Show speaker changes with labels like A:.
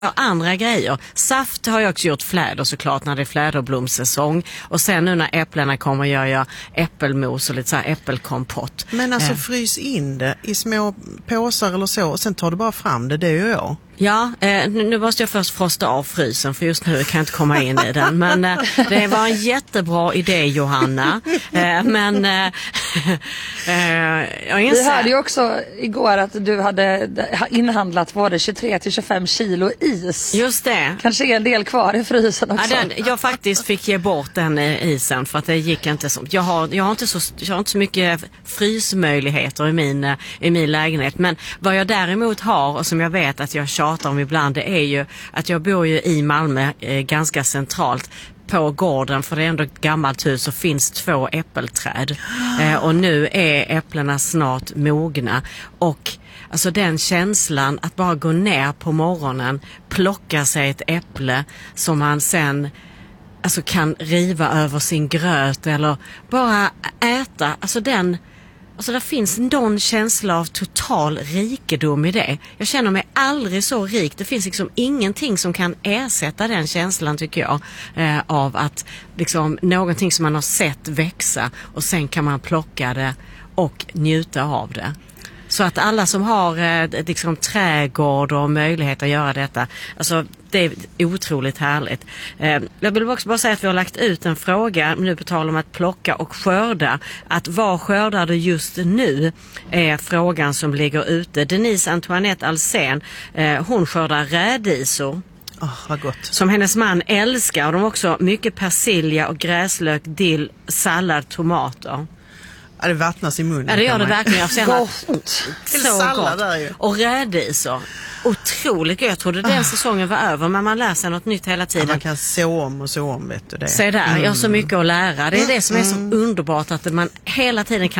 A: Ja, andra grejer. Saft har jag också gjort fläder såklart när det är fläderblomsäsong. Och sen nu när äpplena kommer gör jag äppelmos och lite så här äppelkompott.
B: Men alltså frys in det i små påsar eller så och sen tar du bara fram det gör jag.
A: Ja, nu måste jag först frosta av frysen för just nu kan jag inte komma in i den. Men det var en jättebra idé, Johanna. Men jag inser...
C: Vi hörde ju också igår att du hade inhandlat både 23-25 kilo is.
A: Just det.
C: Kanske är en del kvar i frysen också.
A: Ja, jag faktiskt fick ge bort den isen för att det gick inte så. Jag har inte så mycket frysmöjligheter i min lägenhet. Men vad jag däremot har och som jag vet att jag tjatar om ibland, det är ju att jag bor ju i Malmö ganska centralt på gården, för det är ändå ett gammalt hus och finns 2 äppelträd. Och nu är äpplena snart mogna och alltså den känslan att bara gå ner på morgonen, plocka sig ett äpple som man sen alltså kan riva över sin gröt eller bara äta, alltså det finns någon känsla av total rikedom i det. Jag känner mig aldrig så rik. Det finns liksom ingenting som kan ersätta den känslan, tycker jag, av att liksom någonting som man har sett växa och sen kan man plocka det och njuta av det. Så att alla som har liksom trädgård och möjlighet att göra detta, alltså det är otroligt härligt. Jag vill också bara säga att vi har lagt ut en fråga nu på tal om att plocka och skörda. Att vad skördar du just nu är frågan som ligger ute. Denise Antoinette Alsen, hon skördar rädisor.
B: Vad gott.
A: Som hennes man älskar, och de har också mycket persilja och gräslök, dill, sallad, tomater.
B: Ja, det vattnas i munnen.
A: Ja, det gör det verkligen. Jag känner
B: så gott. Där ju.
A: Och rädisor. Otroligt gott. Jag trodde den säsongen var över, men man lär sig något nytt hela tiden.
B: Ja, man kan så om, vet du det.
A: Se där, jag har så mycket att lära. Det är det som är så underbart, att man hela tiden kan